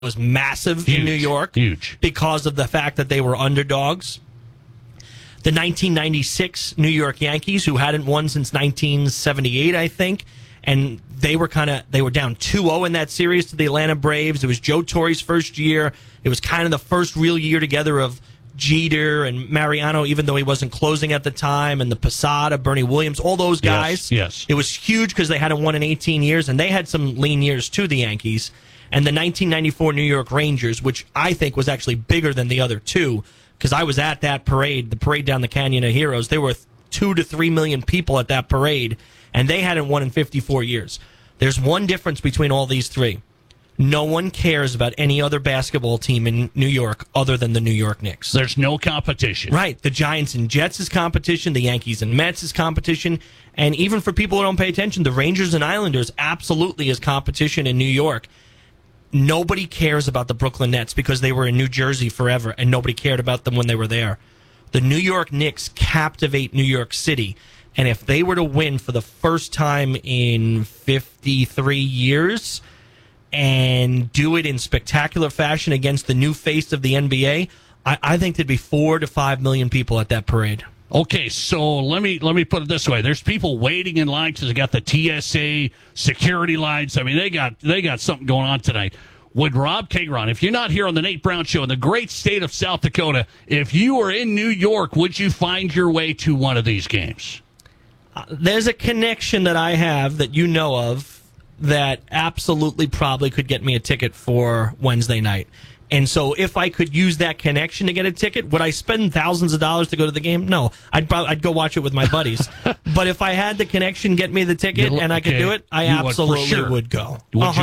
was massive Huge, in New York. Huge. Because of the fact that they were underdogs. The 1996 New York Yankees, who hadn't won since 1978, I think, and they were down 2-0 in that series to the Atlanta Braves. It was Joe Torre's first year. It was kind of the first real year together of Jeter and Mariano, even though he wasn't closing at the time, and the Posada, Bernie Williams, all those guys. Yes. It was huge because they hadn't won in 18 years, and they had some lean years too, the Yankees. And the 1994 New York Rangers, which I think was actually bigger than the other two, because I was at that parade, the parade down the Canyon of Heroes. There were 2 to 3 million people at that parade, and they hadn't won in 54 years. There's one difference between all these three. No one cares about any other basketball team in New York other than the New York Knicks. There's no competition. Right. The Giants and Jets is competition. The Yankees and Mets is competition. And even for people who don't pay attention, the Rangers and Islanders absolutely is competition in New York. Nobody cares about the Brooklyn Nets because they were in New Jersey forever, and nobody cared about them when they were there. The New York Knicks captivate New York City, and if they were to win for the first time in 53 years and do it in spectacular fashion against the new face of the NBA, I think there'd be 4 to 5 million people at that parade. Okay, so let me put it this way: there's people waiting in line because they got the TSA security lines. I mean, they got something going on tonight. Would Rob Kagron, if you're not here on the Nate Brown Show in the great state of South Dakota, if you were in New York, would you find your way to one of these games? There's a connection that I have that you know of that absolutely probably could get me a ticket for Wednesday night. And so if I could use that connection to get a ticket, would I spend thousands of dollars to go to the game? No. I'd go watch it with my buddies. But if I had the connection get me the ticket and I could do it, I absolutely would go.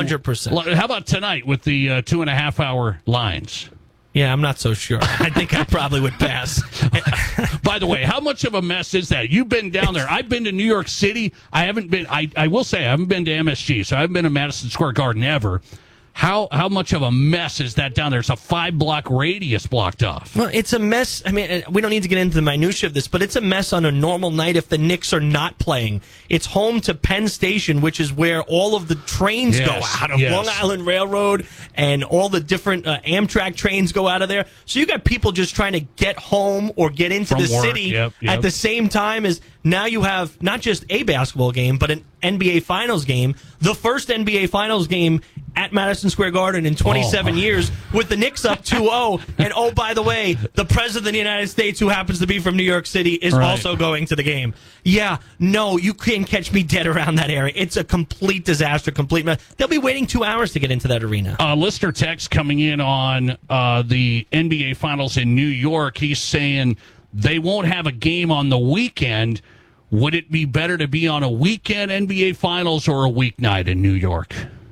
100%. How about tonight with the 2.5-hour lines? Yeah, I'm not so sure. I think I probably would pass. By the way, how much of a mess is that? You've been down there. I've been to New York City. I haven't been, I will say, I haven't been to MSG, so I haven't been to Madison Square Garden ever. How much of a mess is that down there? It's a 5-block radius blocked off. Well, it's a mess. I mean, we don't need to get into the minutia of this, but it's a mess on a normal night if the Knicks are not playing. It's home to Penn Station, which is where all of the trains go out of Long Island Railroad, and all the different Amtrak trains go out of there. So you got people just trying to get home or get into the city at the same time as now you have not just a basketball game, but an NBA Finals game, the first NBA Finals game at Madison Square Garden in 27 years, with the Knicks up 2-0. And, oh, by the way, the President of the United States, who happens to be from New York City, is also going to the game. Yeah, no, you can't catch me dead around that area. It's a complete disaster, complete mess. They'll be waiting 2 hours to get into that arena. Listener text coming in on the NBA Finals in New York. He's saying they won't have a game on the weekend. Would it be better to be on a weekend NBA Finals or a weeknight in New York?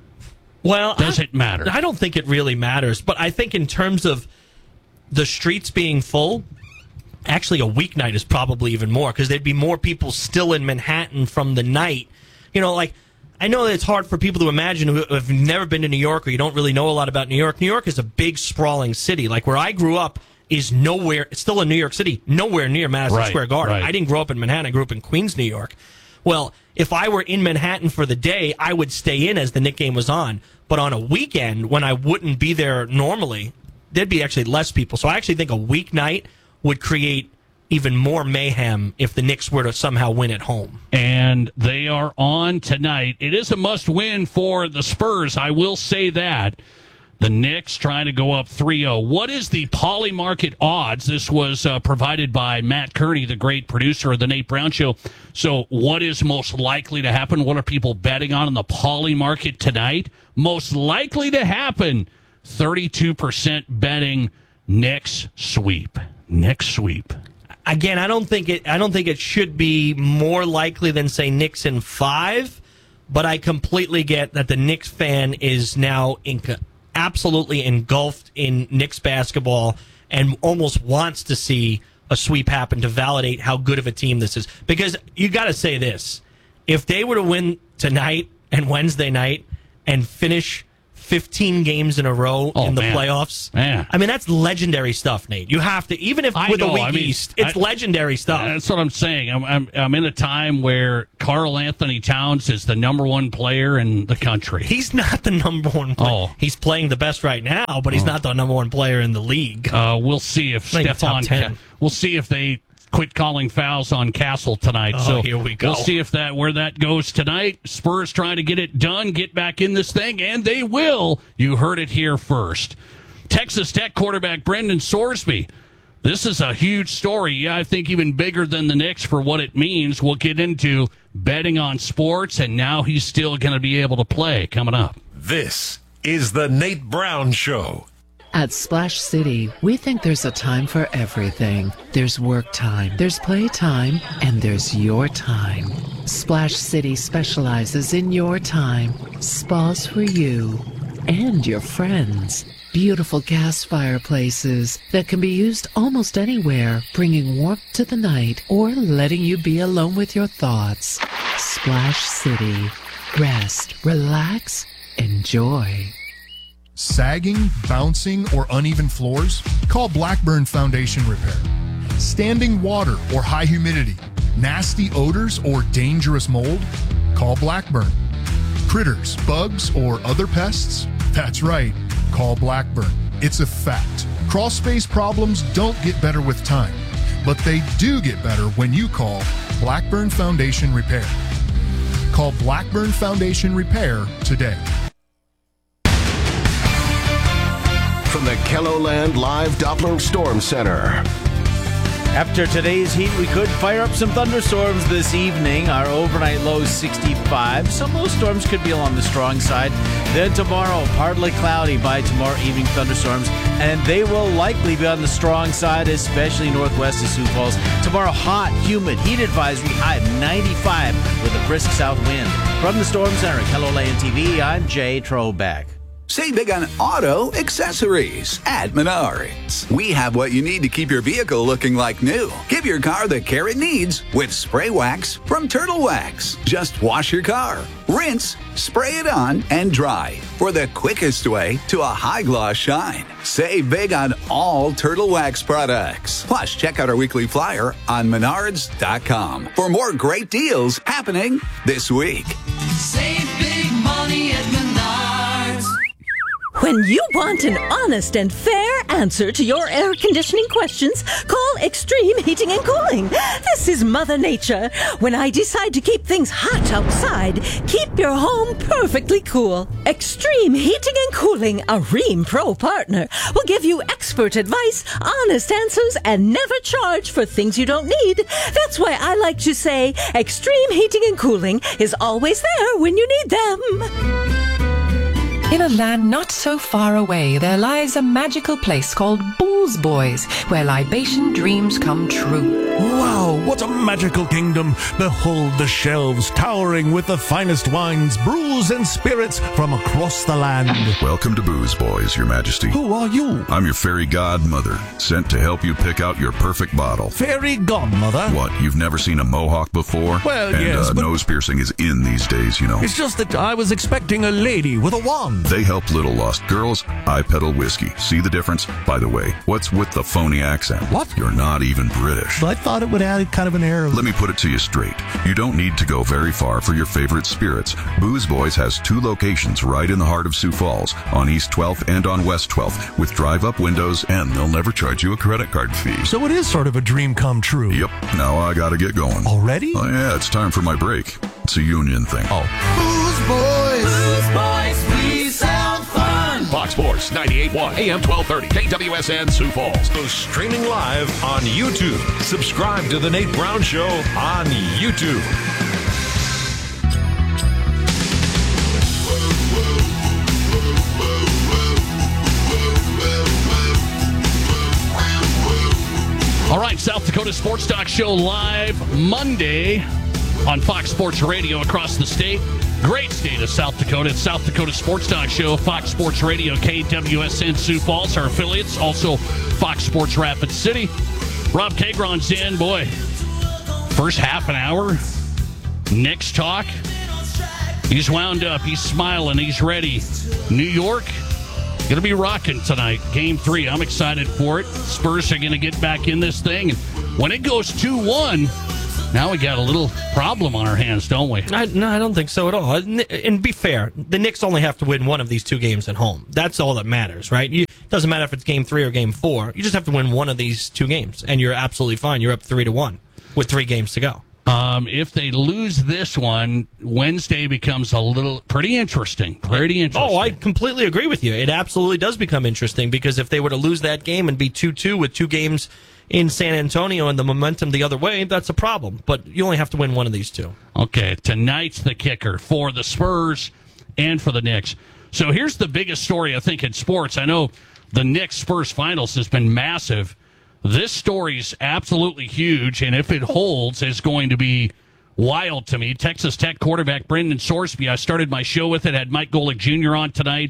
Well, does it matter? I don't think it really matters, but I think in terms of the streets being full, actually a weeknight is probably even more, because there'd be more people still in Manhattan from the night. You know, like, I know that it's hard for people to imagine who have never been to New York or you don't really know a lot about New York. New York is a big, sprawling city. Like, where I grew up is nowhere, it's still in New York City, nowhere near Madison Square Garden. I didn't grow up in Manhattan. I grew up in Queens, New York. Well, if I were in Manhattan for the day, I would stay in as the Knick game was on. But on a weekend, when I wouldn't be there normally, there'd be actually less people. So I actually think a weeknight would create even more mayhem if the Knicks were to somehow win at home. And they are on tonight. It is a must-win for the Spurs, I will say that. The Knicks trying to go up 3-0. What is the Poly Market odds? This was provided by Matt Kearney, the great producer of the Nate Brown Show. So what is most likely to happen? What are people betting on in the Poly Market tonight? Most likely to happen, 32% betting Knicks sweep. Knicks sweep. Again, I don't think it should be more likely than, say, Knicks in 5, but I completely get that the Knicks fan is now absolutely engulfed in Knicks basketball and almost wants to see a sweep happen to validate how good of a team this is. Because you got to say this. If they were to win tonight and Wednesday night and finish 15 games in a row in the playoffs. Man. I mean, that's legendary stuff, Nate. You have to, even if with a weak East, it's legendary stuff. That's what I'm saying. I'm in a time where Karl Anthony Towns is the number one player in the country. He's not the number one player. Oh. He's playing the best right now, but he's not the number one player in the league. We'll see if we'll see if they quit calling fouls on Castle tonight. So here we go. We'll see where that goes tonight. Spurs trying to get it done, get back in this thing, and they will. You heard it here first. Texas Tech quarterback Brendan Sorsby. This is a huge story. Yeah, I think even bigger than the Knicks for what it means. We'll get into betting on sports, and now he's still going to be able to play coming up. This is the Nate Brown Show. At Splash City, we think there's a time for everything. There's work time, there's play time, and there's your time. Splash City specializes in your time. Spas for you and your friends. Beautiful gas fireplaces that can be used almost anywhere, bringing warmth to the night or letting you be alone with your thoughts. Splash City. Rest, relax, enjoy. Sagging, bouncing, or uneven floors? Call Blackburn Foundation Repair. Standing water or high humidity? Nasty odors or dangerous mold? Call Blackburn. Critters, bugs, or other pests? That's right. Call Blackburn. It's a fact. Crawl space problems don't get better with time, but they do get better when you call Blackburn Foundation Repair. Call Blackburn Foundation Repair today. From the KELOLAND Live Doppler Storm Center. After today's heat, we could fire up some thunderstorms this evening. Our overnight low is 65. Some of those storms could be along the strong side. Then tomorrow, partly cloudy by tomorrow evening thunderstorms, and they will likely be on the strong side, especially northwest of Sioux Falls. Tomorrow, hot, humid, heat advisory, high of 95 with a brisk south wind. From the Storm Center at KELOLAND TV, I'm Jay Trobeck. Save big on auto accessories at Menards. We have what you need to keep your vehicle looking like new. Give your car the care it needs with spray wax from Turtle Wax. Just wash your car, rinse, spray it on, and dry for the quickest way to a high gloss shine. Save big on all Turtle Wax products. Plus, check out our weekly flyer on Menards.com for more great deals happening this week. Save big money at Menards. When you want an honest and fair answer to your air conditioning questions, call Extreme Heating and Cooling. This is Mother Nature. When I decide to keep things hot outside, keep your home perfectly cool. Extreme Heating and Cooling, a Rheem Pro partner, will give you expert advice, honest answers, and never charge for things you don't need. That's why I like to say Extreme Heating and Cooling is always there when you need them. In a land not so far away, there lies a magical place called Booze Boys, where libation dreams come true. Wow, what a magical kingdom! Behold the shelves towering with the finest wines, brews, and spirits from across the land. Welcome to Booze Boys, Your Majesty. Who are you? I'm your fairy godmother, sent to help you pick out your perfect bottle. Fairy godmother? What, you've never seen a mohawk before? Well, and, yes, but nose piercing is in these days, you know. It's just that I was expecting a lady with a wand. They help little lost girls. I peddle whiskey. See the difference? By the way, what's with the phony accent? What? You're not even British. I thought it would add kind of an air of... Let me put it to you straight. You don't need to go very far for your favorite spirits. Booze Boys has 2 locations right in the heart of Sioux Falls, on East 12th and on West 12th, with drive-up windows, and they'll never charge you a credit card fee. So it is sort of a dream come true. Yep. Now I gotta get going. Already? Oh, yeah, it's time for my break. It's a union thing. Oh. Booze Boys! Booze Boys, we sound fun! Fox Sports 98.1 AM 1230 KWSN Sioux Falls. So streaming live on YouTube. Subscribe to The Nate Brown Show on YouTube. All right, South Dakota Sports Talk Show live Monday on Fox Sports Radio across the state. Great state of South Dakota. It's South Dakota Sports Talk Show, Fox Sports Radio, KWSN Sioux Falls, our affiliates. Also, Fox Sports Rapid City. Rob Kagron's in. Boy, first half an hour, Knicks talk. He's wound up. He's smiling. He's ready. New York going to be rocking tonight. Game 3. I'm excited for it. Spurs are going to get back in this thing. And when it goes 2-1, now we got a little problem on our hands, don't we? No, I don't think so at all. And be fair, the Knicks only have to win one of these 2 games at home. That's all that matters, right? It doesn't matter if it's Game 3 or Game 4. You just have to win one of these 2 games, and you're absolutely fine. You're up 3-1 with 3 games to go. If they lose this one, Wednesday becomes pretty interesting. Pretty interesting. Oh, I completely agree with you. It absolutely does become interesting because if they were to lose that game and be 2-2 with 2 games in San Antonio and the momentum the other way, that's a problem. But you only have to win one of these 2. Okay, tonight's the kicker for the Spurs and for the Knicks. So here's the biggest story, I think, in sports. I know the Knicks-Spurs finals has been massive. This story's absolutely huge, and if it holds, is going to be wild to me. Texas Tech quarterback Brendan Sorsby, I started my show with it, had Mike Golick Jr. on tonight.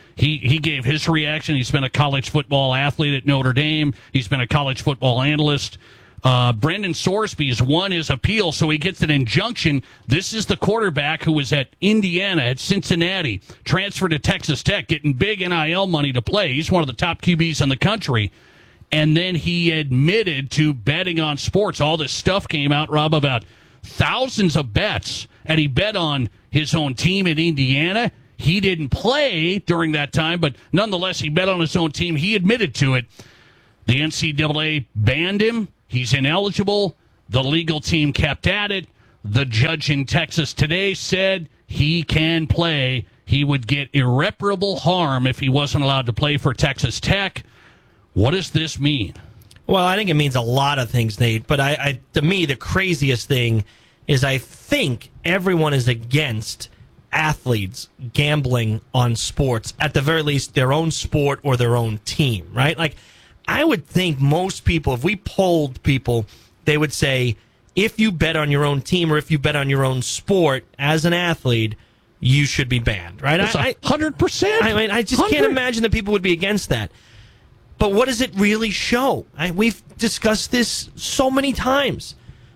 He gave his reaction. He's been a college football athlete at Notre Dame. He's been a college football analyst. Brendan Sorsby has won his appeal, so he gets an injunction. This is the quarterback who was at Indiana, at Cincinnati, transferred to Texas Tech, getting big NIL money to play. He's one of the top QBs in the country. And then he admitted to betting on sports. All this stuff came out, Rob, about thousands of bets. And he bet on his own team in Indiana. He didn't play during that time, but nonetheless, he bet on his own team. He admitted to it. The NCAA banned him. He's ineligible. The legal team kept at it. The judge in Texas today said he can play. He would get irreparable harm if he wasn't allowed to play for Texas Tech. What does this mean? Well, I think it means a lot of things, Nate. But to me, the craziest thing is I think everyone is against athletes gambling on sports, at the very least their own sport or their own team, right? Like, I would think most people, if we polled people, they would say, if you bet on your own team or if you bet on your own sport as an athlete, you should be banned, right? That's 100%. I mean, I just can't imagine that people would be against that. But what does it really show? We've discussed this so many times.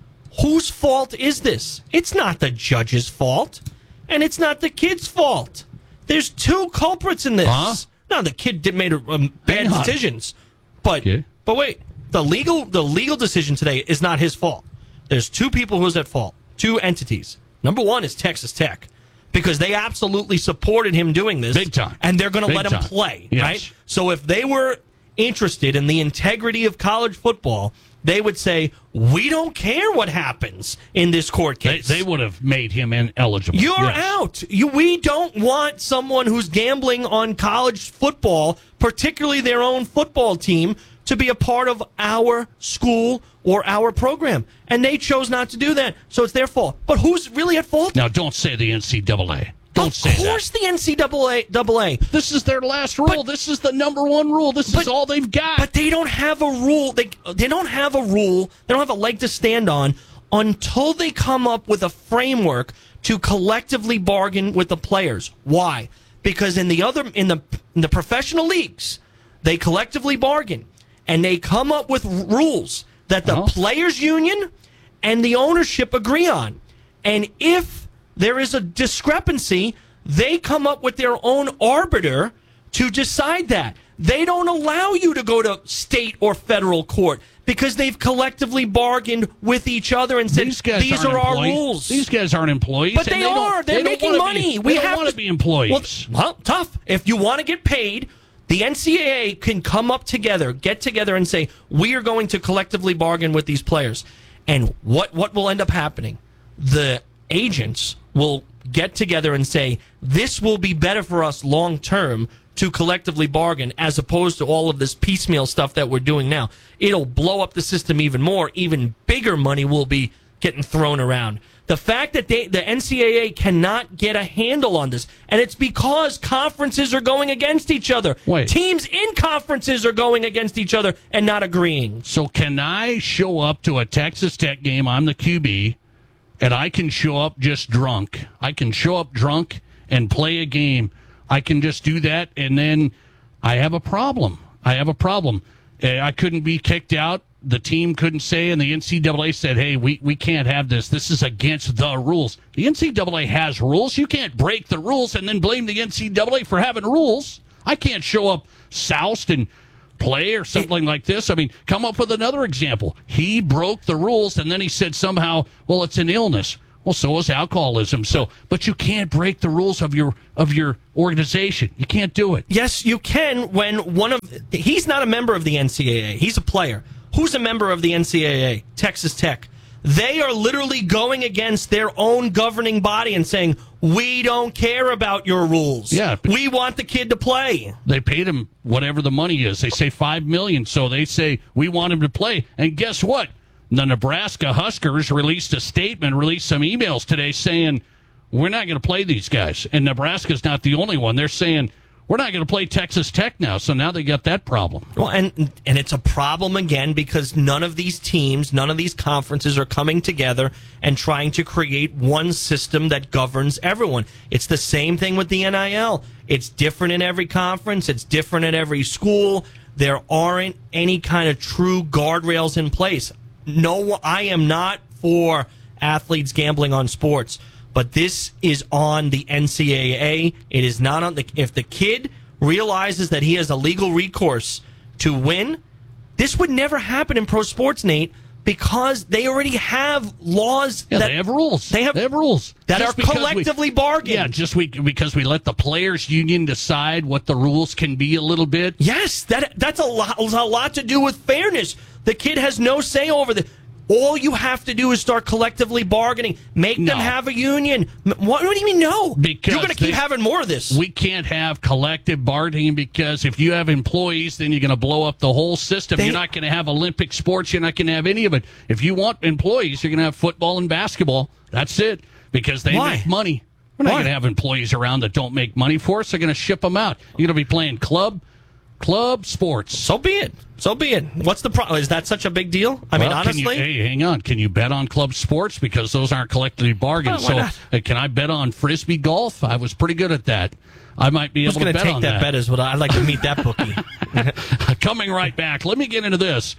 Whose fault is this? It's not the judge's fault, and it's not the kid's fault. There's 2 culprits in this. Huh? Now, the kid made bad decisions, but wait, the legal decision today is not his fault. There's 2 people who's at fault, 2 entities. Number 1 is Texas Tech, because they absolutely supported him doing this. Big time. And they're going to let him play, yes. right? So if they were interested in the integrity of college football, they would say, we don't care what happens in this court case. They would have made him ineligible. You're out. We don't want someone who's gambling on college football, particularly their own football team, to be a part of our school or our program. And they chose not to do that, so it's their fault. But who's really at fault? Now, don't say the NCAA. Don't say that. Of course the NCAA. This is their last rule. This is the number 1 rule. This is all they've got. But they don't have a rule. They don't have a rule. They don't have a leg to stand on until they come up with a framework to collectively bargain with the players. Why? Because in the professional leagues, they collectively bargain and they come up with rules that the players union and the ownership agree on. And if there is a discrepancy, they come up with their own arbiter to decide that. They don't allow you to go to state or federal court because they've collectively bargained with each other and said, these are our rules. These guys aren't employees. But they are. They're making money. We don't want to be employees. Well, tough. If you want to get paid, the NCAA can come up together, get together and say, we are going to collectively bargain with these players. And what will end up happening? The agents will get together and say, this will be better for us long term to collectively bargain as opposed to all of this piecemeal stuff that we're doing now. It'll blow up the system even more. Even bigger money will be getting thrown around. The fact that the NCAA cannot get a handle on this, and it's because conferences are going against each other. Wait. Teams in conferences are going against each other and not agreeing. So can I show up to a Texas Tech game, I'm the QB, and I can show up just drunk? I can show up drunk and play a game. I can just do that, and then I have a problem. I couldn't be kicked out the team couldn't say, and the NCAA said, hey, we can't have this. This is against the rules. The NCAA has rules. You can't break the rules and then blame the NCAA for having rules. I can't show up soused and play or something like this. I mean, come up with another example. He broke the rules, and then he said somehow, well, it's an illness. Well, so is alcoholism. But you can't break the rules of your organization. You can't do it. Yes, you can when he's not a member of the NCAA. He's a player. Who's a member of the NCAA? Texas Tech. They are literally going against their own governing body and saying, we don't care about your rules. Yeah, we want the kid to play. They paid him whatever the money is. They say $5 million, so they say we want him to play. And guess what? The Nebraska Huskers released some emails today saying, we're not going to play these guys. And Nebraska's not the only one. They're saying, we're not going to play Texas Tech now. So now they got that problem. Well, and it's a problem again because none of these teams, none of these conferences are coming together and trying to create one system that governs everyone. It's the same thing with the NIL. It's different in every conference. It's different in every school. There aren't any kind of true guardrails in place. No, I am not for athletes gambling on sports, but this is on the NCAA. It is not on if the kid realizes that he has a legal recourse to win, this would never happen in pro sports, Nate, because they already have laws. Yeah, they have rules. They have rules that are collectively bargained. Yeah, just because we let the players' union decide what the rules can be a little bit. Yes, that's a lot to do with fairness. The kid has no say over the. All you have to do is start collectively bargaining. Make them have a union. What do you mean no? Because you're going to keep having more of this. We can't have collective bargaining because if you have employees, then you're going to blow up the whole system. You're not going to have Olympic sports. You're not going to have any of it. If you want employees, you're going to have football and basketball. That's it. Because they make money. We're not going to have employees around that don't make money for us. They're going to ship them out. You're going to be playing club sports. So be it. What's the problem? Is that such a big deal? I mean, honestly. Hang on. Can you bet on club sports? Because those aren't collectively bargained. Can I bet on Frisbee golf? I was pretty good at that. I might be able to bet on that. Who's going to take that bet is what I'd like to meet that bookie. Coming right back. Let me get into this.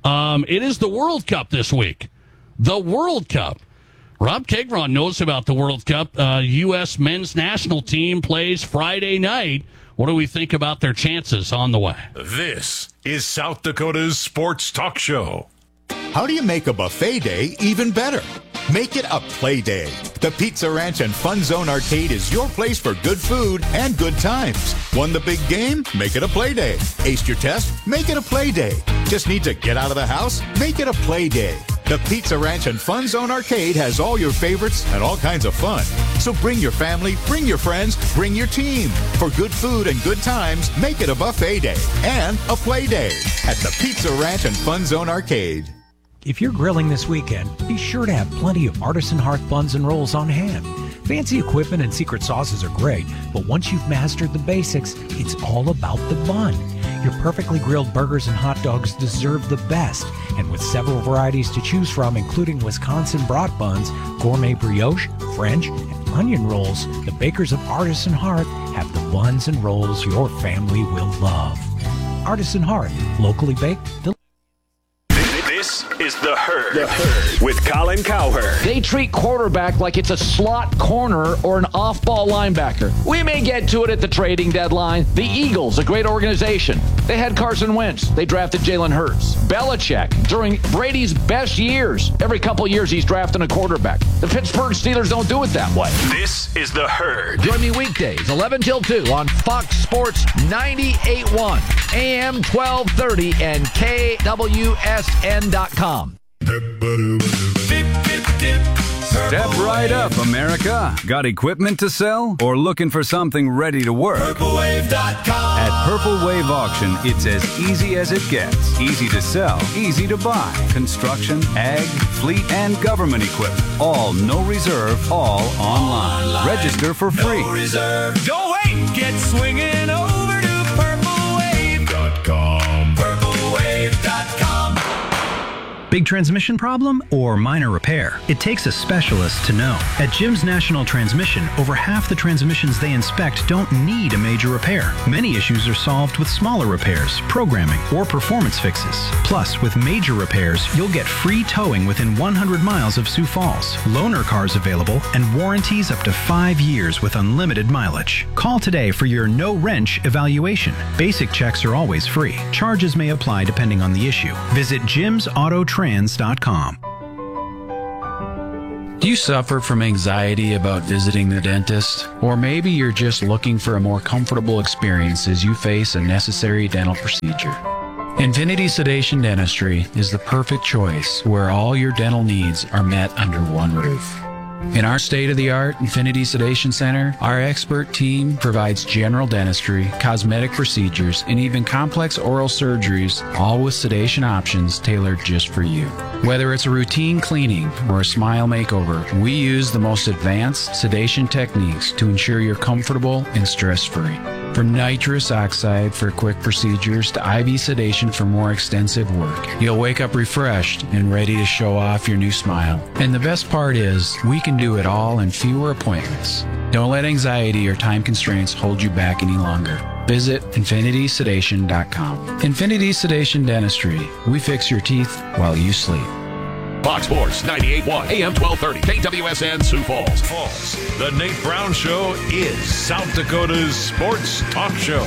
It is the World Cup this week. The World Cup. Rob Kegron knows about the World Cup. U.S. men's national team plays Friday night. What do we think about their chances on the way? This is South Dakota's sports talk show. How do you make a buffet day even better? Make it a play day. The Pizza Ranch and Fun Zone Arcade is your place for good food and good times. Won the big game? Make it a play day. Aced your test? Make it a play day. Just need to get out of the house? Make it a play day. The Pizza Ranch and Fun Zone Arcade has all your favorites and all kinds of fun. So bring your family, bring your friends, bring your team. For good food and good times, make it a buffet day and a play day at the Pizza Ranch and Fun Zone Arcade. If you're grilling this weekend, be sure to have plenty of Artisan Hearth buns and rolls on hand. Fancy equipment and secret sauces are great, but once you've mastered the basics, it's all about the bun. Your perfectly grilled burgers and hot dogs deserve the best, and with several varieties to choose from, including Wisconsin brat buns, gourmet brioche, French, and onion rolls, the bakers of Artisan Hearth have the buns and rolls your family will love. Artisan Hearth, locally baked. This is The Herd with Colin Cowherd. They treat quarterback like it's a slot corner or an off-ball linebacker. We may get to it at the trading deadline. The Eagles, a great organization. They had Carson Wentz. They drafted Jalen Hurts. Belichick, during Brady's best years, every couple years he's drafting a quarterback. The Pittsburgh Steelers don't do it that way. This is The Herd. Join me weekdays, 11 till 2 on Fox Sports 98.1, AM 1230, and KWSN.com. Step right up, America. Got equipment to sell or looking for something ready to work? PurpleWave.com. At Purple Wave Auction, it's as easy as it gets. Easy to sell, easy to buy. Construction, ag, fleet, and government equipment. All no reserve, all online. Register for free. No reserve. Don't wait. Get swinging over to PurpleWave.com. PurpleWave.com. big transmission problem or minor repair? It takes a specialist to know. At Jim's National Transmission, over half the transmissions they inspect don't need a major repair. Many issues are solved with smaller repairs, programming, or performance fixes. Plus, with major repairs, you'll get free towing within 100 miles of Sioux Falls, loaner cars available, and warranties up to 5 years with unlimited mileage. Call today for your no-wrench evaluation. Basic checks are always free. Charges may apply depending on the issue. Visit jimsautotrans.com. Do you suffer from anxiety about visiting the dentist? Or maybe you're just looking for a more comfortable experience as you face a necessary dental procedure. Infinity Sedation Dentistry is the perfect choice where all your dental needs are met under one roof. In our state-of-the-art Infinity Sedation Center, our expert team provides general dentistry, cosmetic procedures, and even complex oral surgeries, all with sedation options tailored just for you. Whether it's a routine cleaning or a smile makeover, we use the most advanced sedation techniques to ensure you're comfortable and stress-free. From nitrous oxide for quick procedures to IV sedation for more extensive work, you'll wake up refreshed and ready to show off your new smile. And the best part is, we can do it all in fewer appointments. Don't let anxiety or time constraints hold you back any longer. Visit infinitysedation.com. Infinity Sedation Dentistry. We fix your teeth while you sleep. Fox Sports 98.1 AM 1230 KWSN Sioux Falls. The Nate Brown Show is South Dakota's sports talk show.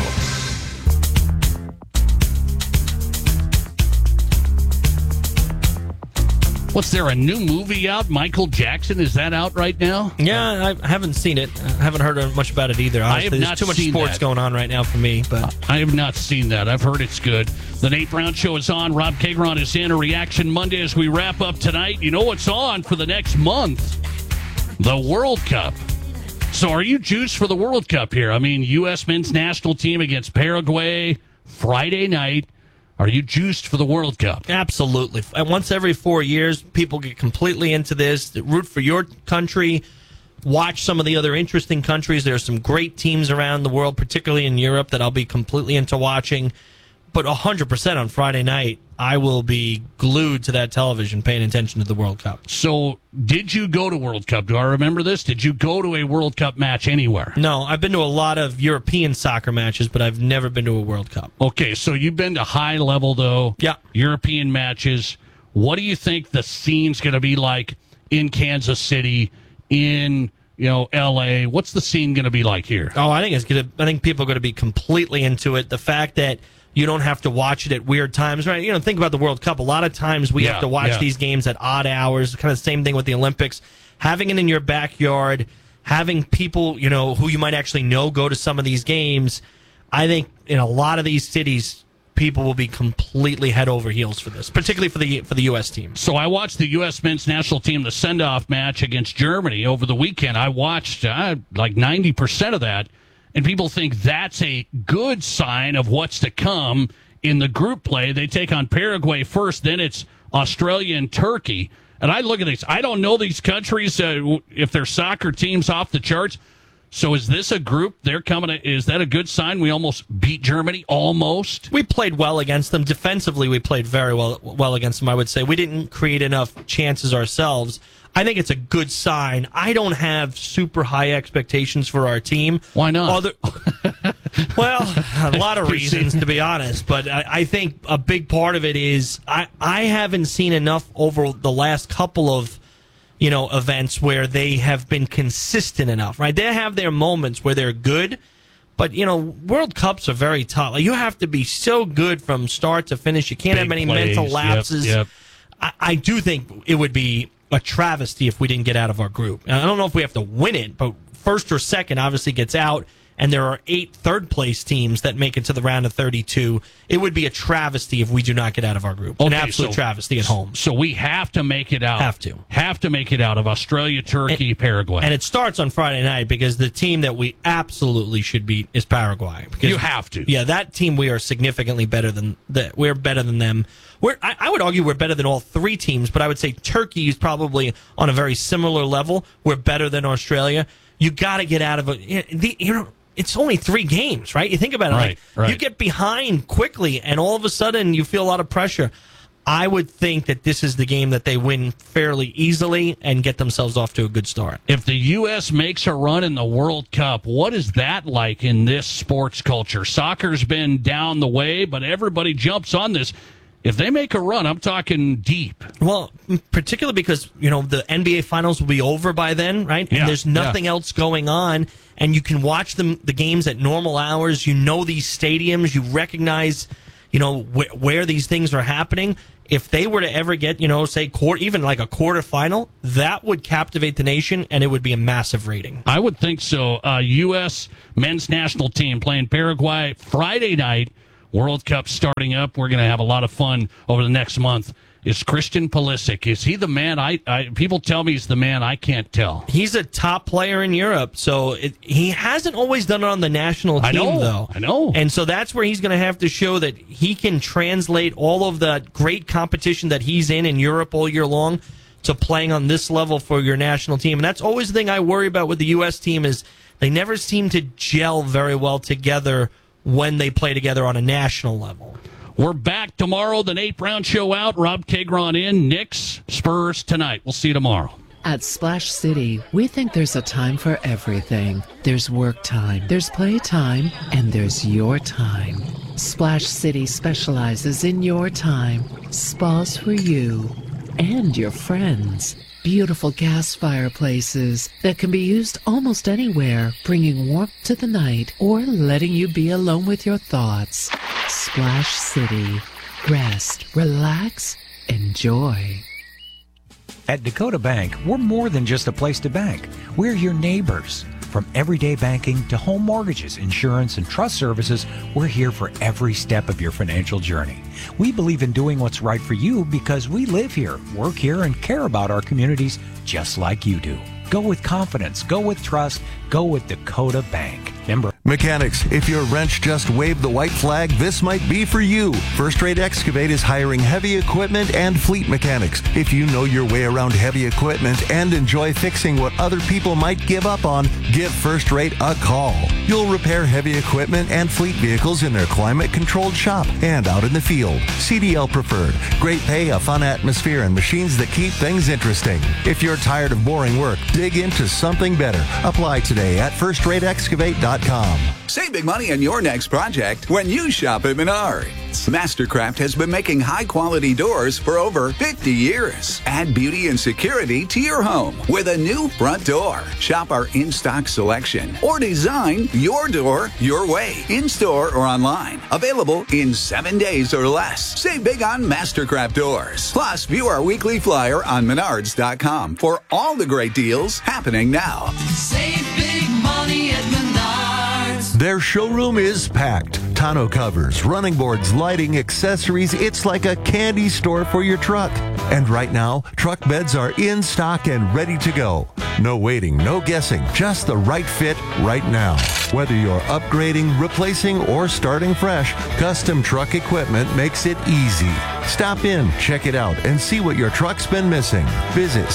What's there, a new movie out? Michael Jackson, is that out right now? Yeah, I haven't seen it. I haven't heard much about it either. Honestly, there's too much sports going on right now for me. But I have not seen that. I've heard it's good. The Nate Brown Show is on. Rob Kagron is in. A Reaction Monday as we wrap up tonight. You know what's on for the next month? The World Cup. So are you juiced for the World Cup here? I mean, U.S. men's national team against Paraguay Friday night. Are you juiced for the World Cup? Absolutely. Once every 4 years, people get completely into this. Root for your country. Watch some of the other interesting countries. There are some great teams around the world, particularly in Europe, that I'll be completely into watching. But 100% on Friday night, I will be glued to that television paying attention to the World Cup. So, did you go to World Cup? Do I remember this? Did you go to a World Cup match anywhere? No, I've been to a lot of European soccer matches, but I've never been to a World Cup. Okay, so you've been to high level, though. Yeah. European matches. What do you think the scene's going to be like in Kansas City, in L.A.? What's the scene going to be like here? Oh, I think people are going to be completely into it. The fact that you don't have to watch it at weird times, right? Think about the World Cup. A lot of times we have to watch these games at odd hours. Kind of the same thing with the Olympics. Having it in your backyard, having people, who you might actually know go to some of these games. I think in a lot of these cities, people will be completely head over heels for this, particularly for the U.S. team. So I watched the U.S. men's national team, the send-off match against Germany over the weekend. I watched like 90% of that. And people think that's a good sign of what's to come in the group play. They take on Paraguay first, then it's Australia and Turkey. And I look at these. I don't know these countries, if their soccer team's off the charts. So is this a group they're coming to? Is that a good sign? We almost beat Germany, almost. We played well against them. Defensively, we played very well against them, I would say. We didn't create enough chances ourselves. I think it's a good sign. I don't have super high expectations for our team. Why not? Well, a lot of reasons, to be honest. But I think a big part of it is I haven't seen enough over the last couple of events where they have been consistent enough, right? They have their moments where they're good, but, World Cups are very tough. Like, you have to be so good from start to finish. You can't have any mental lapses. Yep. I do think it would be a travesty if we didn't get out of our group. And I don't know if we have to win it, but first or second obviously gets out, and there are 8 third-place teams that make it to the round of 32. It would be a travesty if we do not get out of our group. An absolute travesty at home. So we have to make it out. Have to make it out of Australia, Turkey, Paraguay. And it starts on Friday night because the team that we absolutely should beat is Paraguay. Because, you have to. Yeah, that team we are significantly better than. We're better than them. I would argue we're better than all 3 teams, but I would say Turkey is probably on a very similar level. We're better than Australia. You got to get out of it. It's only 3 games, right? You think about it. Right. You get behind quickly, and all of a sudden you feel a lot of pressure. I would think that this is the game that they win fairly easily and get themselves off to a good start. If the U.S. makes a run in the World Cup, what is that like in this sports culture? Soccer's been down the way, but everybody jumps on this. If they make a run, I'm talking deep. Well, particularly because, the NBA Finals will be over by then, right? And there's nothing else going on, and you can watch the games at normal hours. You know these stadiums. You recognize, where these things are happening. If they were to ever get, say, even like a quarterfinal, that would captivate the nation, and it would be a massive rating. I would think so. U.S. men's national team playing Paraguay Friday night. World Cup starting up. We're going to have a lot of fun over the next month. Is Christian Pulisic, is he the man? People tell me he's the man. I can't tell. He's a top player in Europe, so he hasn't always done it on the national team, though. I know. And so that's where he's going to have to show that he can translate all of the great competition that he's in Europe all year long to playing on this level for your national team. And that's always the thing I worry about with the U.S. team is they never seem to gel very well together when they play together on a national level. We're back tomorrow. The Nate Brown Show out. Rob Kagron in. Knicks, Spurs tonight. We'll see you tomorrow. At Splash City, we think there's a time for everything. There's work time, there's play time, and there's your time. Splash City specializes in your time. Spas for you and your friends. Beautiful gas fireplaces that can be used almost anywhere, bringing warmth to the night or letting you be alone with your thoughts. Splash City. Rest, relax, enjoy. At Dakota Bank, we're more than just a place to bank. We're your neighbors. From everyday banking to home mortgages, insurance, and trust services, we're here for every step of your financial journey. We believe in doing what's right for you because we live here, work here, and care about our communities just like you do. Go with confidence, go with trust, go with Dakota Bank. Mechanics, if your wrench just waved the white flag, this might be for you. First Rate Excavate is hiring heavy equipment and fleet mechanics. If you know your way around heavy equipment and enjoy fixing what other people might give up on, give First Rate a call. You'll repair heavy equipment and fleet vehicles in their climate-controlled shop and out in the field. CDL preferred. Great pay, a fun atmosphere, and machines that keep things interesting. If you're tired of boring work, dig into something better. Apply today at FirstRateExcavate.com. Save big money on your next project when you shop at Menards. Mastercraft has been making high-quality doors for over 50 years. Add beauty and security to your home with a new front door. Shop our in-stock selection or design your door your way, in-store or online. Available in 7 days or less. Save big on Mastercraft doors. Plus, view our weekly flyer on Menards.com for all the great deals happening now. Save big money at Menards. Their showroom is packed. Tonneau covers, running boards, lighting, accessories. It's like a candy store for your truck. And right now, truck beds are in stock and ready to go. No waiting, no guessing, just the right fit right now. Whether you're upgrading, replacing, or starting fresh, Custom Truck Equipment makes it easy. Stop in, check it out, and see what your truck's been missing. Visit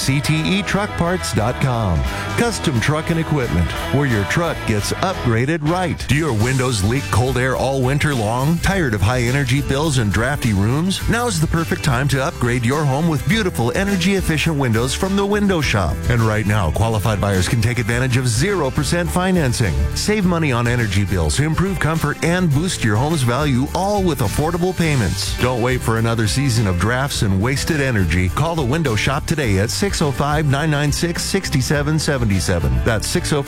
CTETruckparts.com. Custom Truck and Equipment, where your truck gets upgraded right. Do your windows leak cold air all winter long? Tired of high energy bills and drafty rooms? Now's the perfect time to upgrade your home with beautiful energy efficient windows from the Window Shop. And right now, qualified buyers can take advantage of 0% financing. Save money on energy bills, improve comfort, and boost your home's value, all with affordable payments. Don't wait for another season of drafts and wasted energy. Call the Window Shop today at 605-996-6777. That's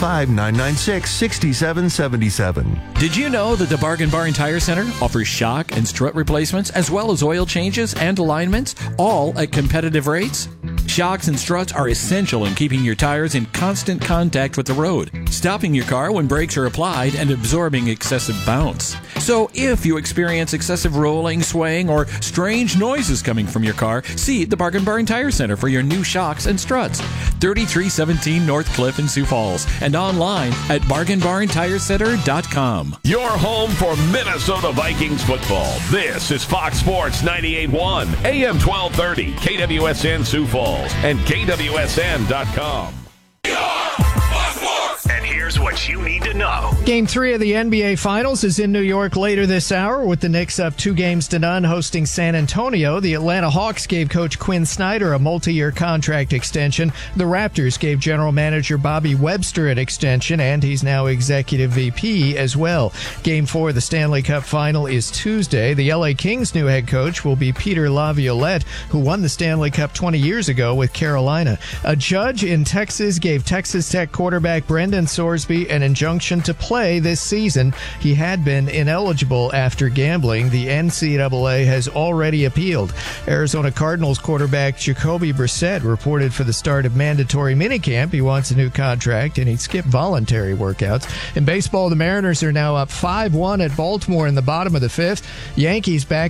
605-996-6777. Did you know that the Bargain Barn Tire Center offers shock and strut replacements as well as oil changes and alignments, all at competitive rates? Shocks and struts are essential in keeping your tires in constant contact with the road, stopping your car when brakes are applied and absorbing excessive bounce. So if you experience excessive rolling, swaying, or strange noises coming from your car, see the Bargain Barn Tire Center for your new shocks and struts. 3317 North Cliff in Sioux Falls and online at bargainbarntirecenter.com. Your home for Minnesota Vikings football. This is Fox Sports 98.1, AM 1230, KWSN Sioux Falls, and KWSN.com. And here's Here's what you need to know. Game 3 of the NBA Finals is in New York later this hour, with the Knicks up 2-0 hosting San Antonio. The Atlanta Hawks gave Coach Quinn Snyder a multi-year contract extension. The Raptors gave General Manager Bobby Webster an extension, and he's now Executive VP as well. Game 4 of the Stanley Cup Final is Tuesday. The LA Kings' new head coach will be Peter Laviolette, who won the Stanley Cup 20 years ago with Carolina. A judge in Texas gave Texas Tech quarterback Brendan Sorsby an injunction to play this season. He had been ineligible after gambling. The NCAA has already appealed. Arizona Cardinals quarterback Jacoby Brissett reported for the start of mandatory minicamp. He wants a new contract, and he'd skip voluntary workouts. In baseball, the Mariners are now up 5-1 at Baltimore in the bottom of the 5th. Yankees back